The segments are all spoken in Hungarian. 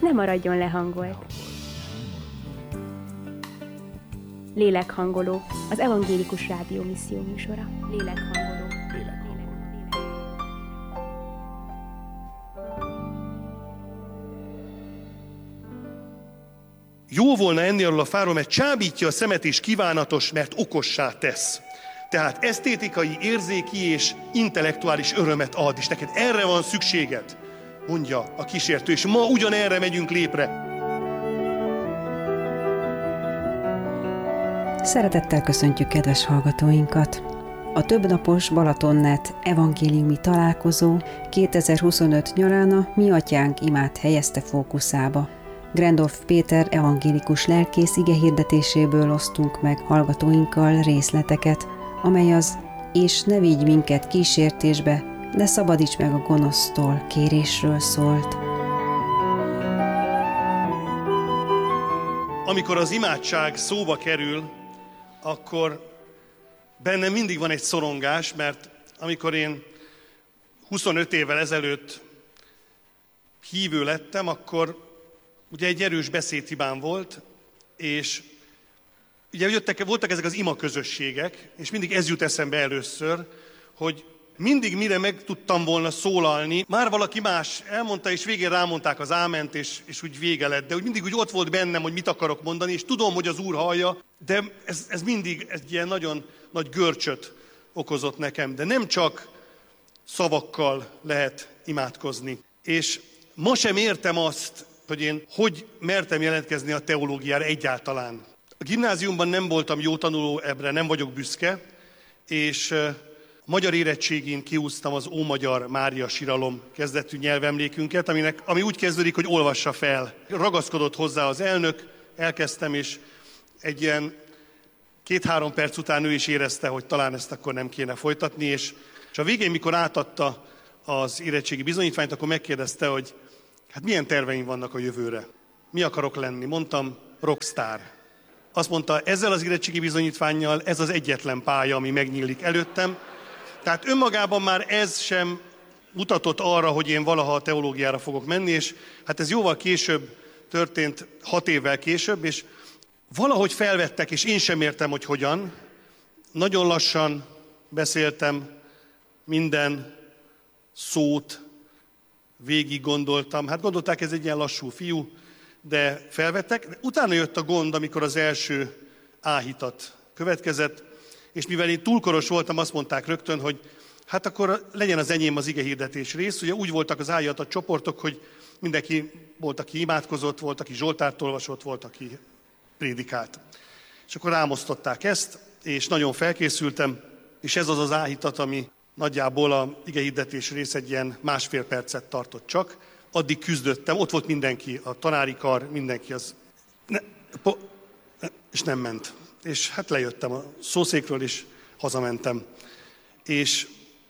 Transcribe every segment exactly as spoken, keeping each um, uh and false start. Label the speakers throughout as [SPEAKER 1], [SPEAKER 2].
[SPEAKER 1] Ne maradjon lehangolt. Lélekhangoló, az Evangélikus Rádió misszió műsora. Lélekhangoló.
[SPEAKER 2] Jó volna enni arról a fáról, mert csábítja a szemet és kívánatos, mert okossá tesz. Tehát esztétikai, érzéki és intellektuális örömet ad, és neked erre van szükséged, mondja a kísértő, és ma ugyanerre megyünk lépre.
[SPEAKER 3] Szeretettel köszöntjük kedves hallgatóinkat! A többnapos Balatonnet evangéliumi találkozó kétezer-huszonöt nyarán a Mi Atyánk imát helyezte fókuszába. Grendorf Péter evangélikus lelkész igehirdetéséből osztunk meg hallgatóinkkal részleteket, amely az és ne vigy minket kísértésbe, de szabadíts meg a gonosztól kérésről szólt.
[SPEAKER 2] Amikor az imádság szóba kerül, akkor bennem mindig van egy szorongás, mert amikor én huszonöt évvel ezelőtt hívő lettem, akkor ugye egy erős beszédhibám volt, és ugye jöttek, voltak ezek az ima közösségek, és mindig ez jut eszembe először, hogy mindig mire meg tudtam volna szólalni, már valaki más elmondta, és végén rámondták az áment, és, és úgy vége lett. De úgy mindig úgy ott volt bennem, hogy mit akarok mondani, és tudom, hogy az Úr hallja, de ez, ez mindig egy ilyen nagyon nagy görcsöt okozott nekem. De nem csak szavakkal lehet imádkozni. És ma sem értem azt, hogy én hogy mertem jelentkezni a teológiára egyáltalán. A gimnáziumban nem voltam jó tanuló, ebbre nem vagyok büszke, és a magyar érettségén kiúztam az Ómagyar Mária siralom kezdetű nyelvemlékünket, aminek, ami úgy kezdődik, hogy olvassa fel. Ragaszkodott hozzá az elnök, elkezdtem, és egy ilyen két-három perc után ő is érezte, hogy talán ezt akkor nem kéne folytatni, és, és a végén, mikor átadta az érettségi bizonyítványt, akkor megkérdezte, hogy hát milyen terveim vannak a jövőre? Mi akarok lenni? Mondtam, rockstar. Azt mondta, ezzel az érettségi bizonyítvánnyal ez az egyetlen pálya, ami megnyílik előttem. Tehát önmagában már ez sem mutatott arra, hogy én valaha a teológiára fogok menni, és hát ez jóval később történt, hat évvel később, és valahogy felvettek, és én sem értem, hogy hogyan. Nagyon lassan beszéltem minden szót, végig gondoltam. Hát gondolták, ez egy ilyen lassú fiú, de felvettek. Utána jött a gond, amikor az első áhítat következett, és mivel én túlkoros voltam, azt mondták rögtön, hogy hát akkor legyen az enyém az igehirdetés rész. Ugye úgy voltak az áhítat csoportok, hogy mindenki volt, aki imádkozott, volt, aki Zsoltárt olvasott, volt, aki prédikált. És akkor rámosztották ezt, és nagyon felkészültem, és ez az az áhítat, ami nagyjából a igehirdetés rész egy ilyen másfél percet tartott csak. Addig küzdöttem, ott volt mindenki, a tanári kar, mindenki az... Ne, po, ne, és nem ment. És hát lejöttem a szószékről, és hazamentem. És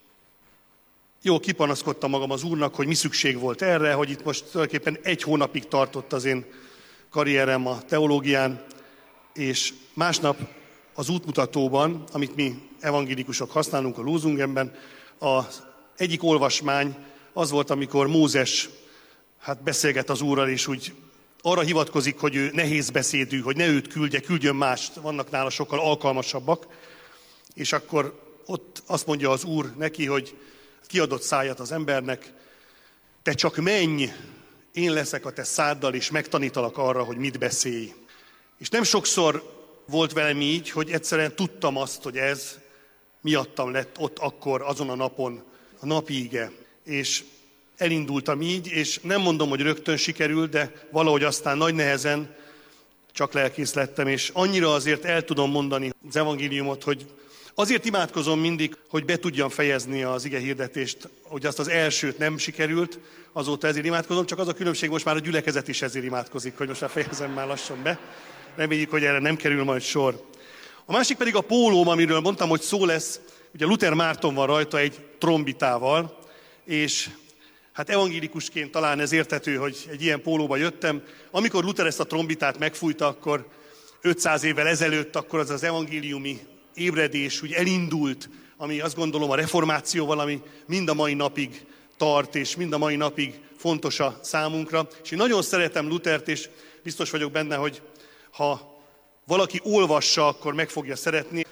[SPEAKER 2] jó, kipanaszkodtam magam az Úrnak, hogy mi szükség volt erre, hogy itt most tulajdonképpen egy hónapig tartott az én karrierem a teológián, és másnap az útmutatóban, amit mi evangélikusok használunk a Lózungenben, az egyik olvasmány az volt, amikor Mózes hát beszélget az Úrral, és úgy arra hivatkozik, hogy ő nehéz beszédű, hogy ne őt küldje, küldjön mást, vannak nála sokkal alkalmasabbak, és akkor ott azt mondja az Úr neki, hogy kiadott szájat az embernek, te csak menj, én leszek a te száddal, és megtanítalak arra, hogy mit beszélj. És nem sokszor volt velem így, hogy egyszerűen tudtam azt, hogy ez miattam lett ott akkor, azon a napon a napi ige. És elindultam így, és nem mondom, hogy rögtön sikerült, de valahogy aztán nagy nehezen csak lelkész lettem, és annyira azért el tudom mondani az evangéliumot, hogy azért imádkozom mindig, hogy be tudjam fejezni az igehirdetést, hogy azt az elsőt nem sikerült, azóta ezért imádkozom, csak az a különbség, most már a gyülekezet is ezért imádkozik, hogy most már fejezem már lassan be. Reméljük, hogy erre nem kerül majd sor. A másik pedig a pólóm, amiről mondtam, hogy szó lesz, ugye Luther Márton van rajta egy trombitával, és hát evangélikusként talán ez érthető, hogy egy ilyen pólóba jöttem. Amikor Luther ezt a trombitát megfújta, akkor ötszáz évvel ezelőtt, akkor az az evangéliumi ébredés úgy elindult, ami azt gondolom a reformációval, ami mind a mai napig tart, és mind a mai napig fontos a számunkra. És én nagyon szeretem Luthert, és biztos vagyok benne, hogy ha valaki olvassa, akkor meg fogja szeretni.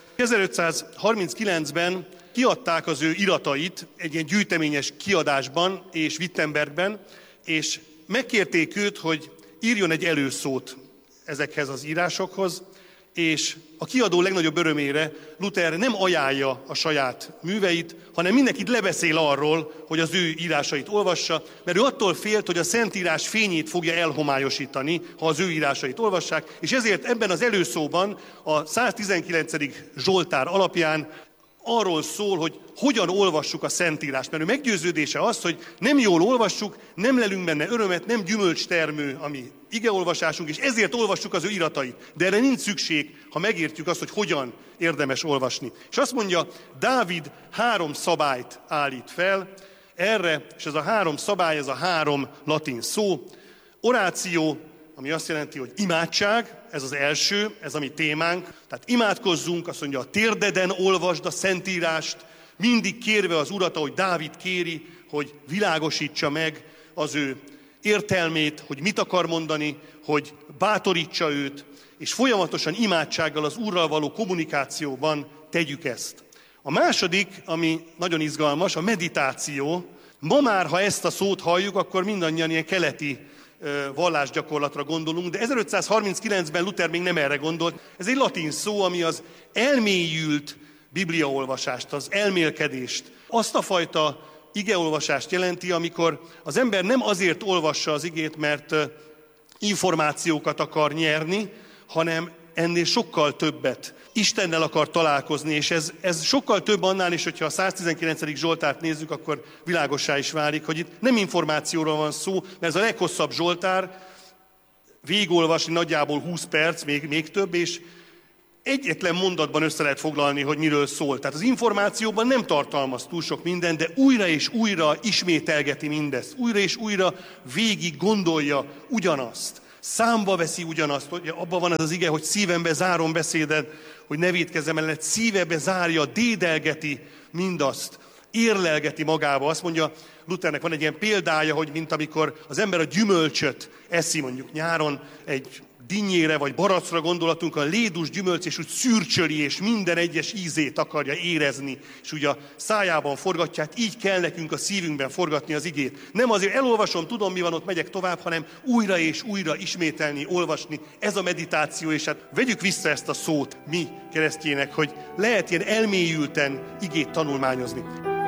[SPEAKER 2] ezerötszázharminckilencben kiadták az ő iratait egy ilyen gyűjteményes kiadásban és Wittenbergben, és megkérték őt, hogy írjon egy előszót ezekhez az írásokhoz, és a kiadó legnagyobb örömére Luther nem ajánlja a saját műveit, hanem mindenkit lebeszél arról, hogy az ő írásait olvassa, mert ő attól félt, hogy a Szentírás fényét fogja elhomályosítani, ha az ő írásait olvassák, és ezért ebben az előszóban a száztizenkilencedik Zsoltár alapján arról szól, hogy hogyan olvassuk a Szentírást, mert ő meggyőződése az, hogy nem jól olvassuk, nem lelünk benne örömet, nem gyümölcstermő a mi igeolvasásunk, és ezért olvassuk az ő iratait. De erre nincs szükség, ha megértjük azt, hogy hogyan érdemes olvasni. És azt mondja, Dávid három szabályt állít fel erre, és ez a három szabály, ez a három latin szó. Oráció, ami azt jelenti, hogy imádság, ez az első, ez a mi témánk. Tehát imádkozzunk, azt mondja, a térdeden olvasd a Szentírást, mindig kérve az Urat, ahogy Dávid kéri, hogy világosítsa meg az ő értelmét, hogy mit akar mondani, hogy bátorítsa őt, és folyamatosan imádsággal az Úrral való kommunikációban tegyük ezt. A második, ami nagyon izgalmas, a meditáció. Ma már, ha ezt a szót halljuk, akkor mindannyian ilyen keleti vallásgyakorlatra gondolunk, de ezerötszázharminckilencben Luther még nem erre gondolt. Ez egy latin szó, ami az elmélyült bibliaolvasást, az elmélkedést, azt a fajta igeolvasást jelenti, amikor az ember nem azért olvassa az igét, mert információkat akar nyerni, hanem ennél sokkal többet. Istennel akar találkozni, és ez, ez sokkal több annál is, hogyha a száztizenkilencedik Zsoltárt nézzük, akkor világossá is válik, hogy itt nem információról van szó, mert ez a leghosszabb Zsoltár, végigolvasni nagyjából húsz perc, még, még több, és egyetlen mondatban össze lehet foglalni, hogy miről szól. Tehát az információban nem tartalmaz túl sok minden, de újra és újra ismételgeti mindezt. Újra és újra végig gondolja ugyanazt. Számba veszi ugyanazt, hogy abban van ez az ige, hogy szívembe zárom beszéded, hogy ne vétkezzem mellett, szívebe zárja, dédelgeti mindazt, érlelgeti magába. Azt mondja, Luthernek van egy ilyen példája, hogy mint amikor az ember a gyümölcsöt eszi, mondjuk nyáron egy dinnyére vagy baracra gondolatunk, a lédus gyümölcs, és úgy szürcsöli, és minden egyes ízét akarja érezni, és ugye a szájában forgatja, hát így kell nekünk a szívünkben forgatni az igét. Nem azért elolvasom, tudom mi van, ott megyek tovább, hanem újra és újra ismételni, olvasni. Ez a meditáció, és hát vegyük vissza ezt a szót mi keresztjének, hogy lehet ilyen elmélyülten igét tanulmányozni.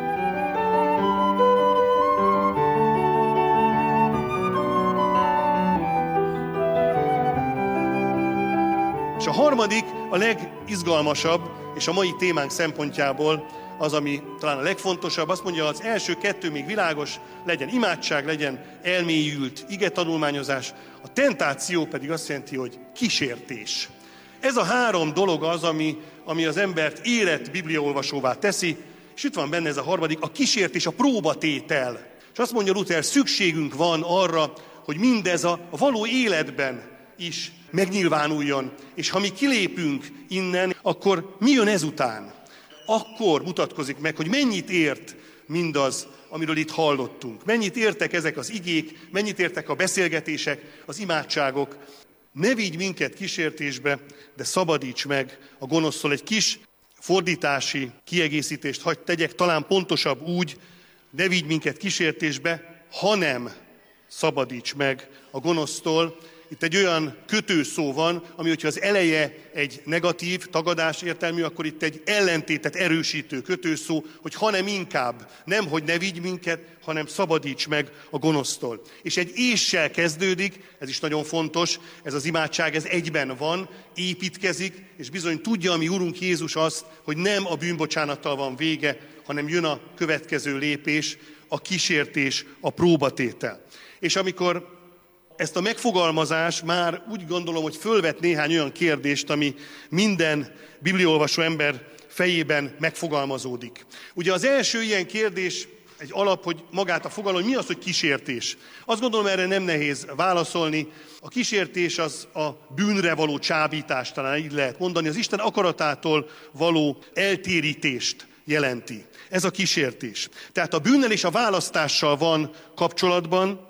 [SPEAKER 2] És a harmadik, a legizgalmasabb, és a mai témánk szempontjából az, ami talán a legfontosabb, azt mondja, az első kettő még világos, legyen imádság, legyen elmélyült igetanulmányozás, a tentáció pedig azt jelenti, hogy kísértés. Ez a három dolog az, ami, ami az embert érett bibliaolvasóvá teszi, és itt van benne ez a harmadik, a kísértés, a próbatétel. És azt mondja Luther, szükségünk van arra, hogy mindez a való életben is megnyilvánuljon. És ha mi kilépünk innen, akkor mi jön ezután? Akkor mutatkozik meg, hogy mennyit ért mindaz, amiről itt hallottunk. Mennyit értek ezek az igék, mennyit értek a beszélgetések, az imádságok. Ne vigy minket kísértésbe, de szabadíts meg a gonosztól. Egy kis fordítási kiegészítést hadd tegyek, talán pontosabb úgy, ne vigy minket kísértésbe, hanem szabadíts meg a gonosztól. Itt egy olyan kötőszó van, ami, hogyha az eleje egy negatív, tagadás értelmű, akkor itt egy ellentétet erősítő kötőszó, hogy hanem inkább, nem, hogy ne vigy minket, hanem szabadíts meg a gonosztól. És egy éssel kezdődik, ez is nagyon fontos, ez az imádság, ez egyben van, építkezik, és bizony tudja a mi Urunk Jézus azt, hogy nem a bűnbocsánattal van vége, hanem jön a következő lépés, a kísértés, a próbatétel. És amikor ezt a megfogalmazás már úgy gondolom, hogy fölvet néhány olyan kérdést, ami minden bibliaolvasó ember fejében megfogalmazódik. Ugye az első ilyen kérdés, egy alap, hogy magát a fogalom, hogy mi az, hogy kísértés. Azt gondolom, erre nem nehéz válaszolni. A kísértés az a bűnre való csábítás, talán így lehet mondani, az Isten akaratától való eltérítést jelenti. Ez a kísértés. Tehát a bűnnel és a választással van kapcsolatban,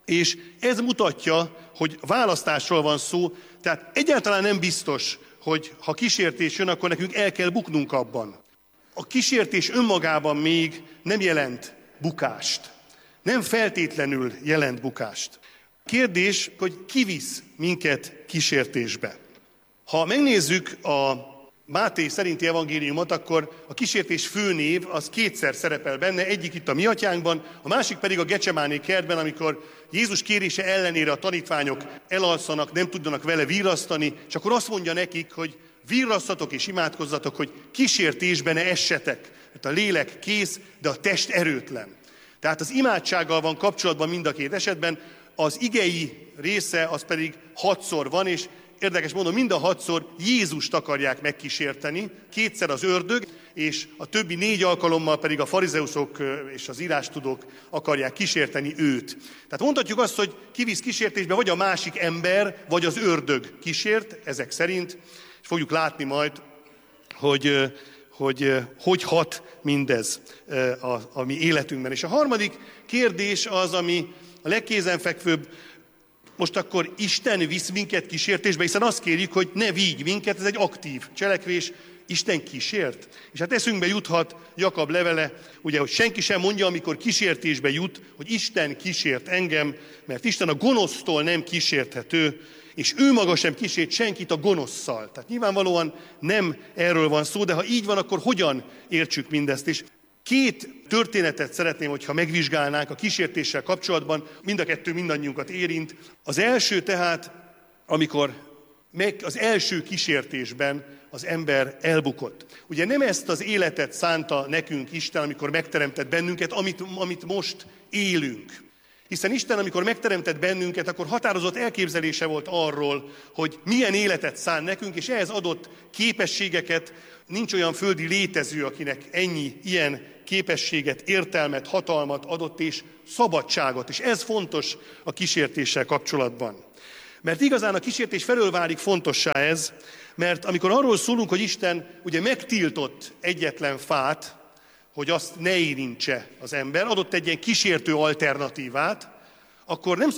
[SPEAKER 2] És ez mutatja, hogy választásról van szó, tehát egyáltalán nem biztos, hogy ha kísértés jön, akkor nekünk el kell buknunk abban. A kísértés önmagában még nem jelent bukást. Nem feltétlenül jelent bukást. Kérdés, hogy ki visz minket kísértésbe. Ha megnézzük a Máté szerinti evangéliumot, akkor a kísértés főnév az kétszer szerepel benne, egyik itt a mi atyánkban, a másik pedig a Gecsemáné kertben, amikor Jézus kérése ellenére a tanítványok elalszanak, nem tudnak vele virrasztani, és akkor azt mondja nekik, hogy virrasztatok és imádkozzatok, hogy kísértésbe ne essetek, mert a lélek kész, de a test erőtlen. Tehát az imádsággal van kapcsolatban mind a két esetben, az igei része az pedig hatszor van, és érdekes módon mind a hatszor Jézust akarják megkísérteni, kétszer az ördög, és a többi négy alkalommal pedig a farizeusok és az írástudók akarják kísérteni őt. Tehát mondhatjuk azt, hogy kivisz kísértésbe vagy a másik ember, vagy az ördög kísért, ezek szerint, és fogjuk látni majd, hogy hogy hogy hat mindez a, a mi életünkben. És a harmadik kérdés az, ami a legkézenfekvőbb, most akkor Isten visz minket kísértésbe, hiszen azt kérjük, hogy ne vigy minket, ez egy aktív cselekvés, Isten kísért. És hát eszünkbe juthat Jakab levele, ugye, hogy senki sem mondja, amikor kísértésbe jut, hogy Isten kísért engem, mert Isten a gonosztól nem kísérthető, és ő maga sem kísért senkit a gonosszal. Tehát nyilvánvalóan nem erről van szó, de ha így van, akkor hogyan értsük mindezt? És két történetet szeretném, hogyha megvizsgálnánk a kísértéssel kapcsolatban, mind a kettő mindannyiunkat érint. Az első tehát, amikor meg az első kísértésben az ember elbukott. Ugye nem ezt az életet szánta nekünk Isten, amikor megteremtett bennünket, amit, amit most élünk. Hiszen Isten, amikor megteremtett bennünket, akkor határozott elképzelése volt arról, hogy milyen életet szán nekünk, és ehhez adott képességeket. Nincs olyan földi létező, akinek ennyi ilyen képességet, értelmet, hatalmat adott, és szabadságot. És ez fontos a kísértéssel kapcsolatban. Mert igazán a kísértés felől válik fontossá ez, mert amikor arról szólunk, hogy Isten ugye megtiltott egyetlen fát, hogy azt ne érintse az ember, adott egy ilyen kísértő alternatívát, akkor nem